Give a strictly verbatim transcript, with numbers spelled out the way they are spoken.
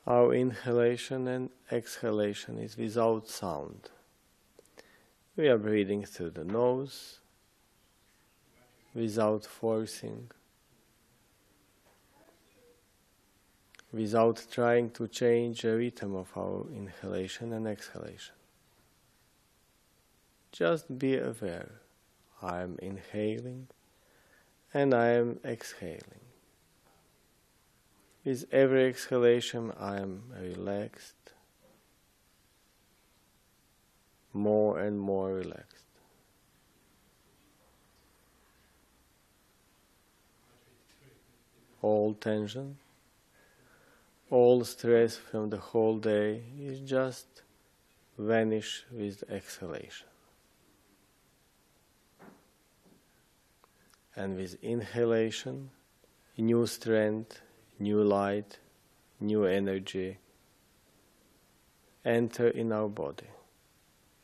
Our inhalation and exhalation is without sound. We are breathing through the nose, without forcing, without trying to change the rhythm of our inhalation and exhalation. Just be aware. I am inhaling and I am exhaling. With every exhalation, I am relaxed, more and more relaxed. All tension, all stress from the whole day is just vanish with exhalation. And with inhalation, new strength, new light, new energy enter in our body.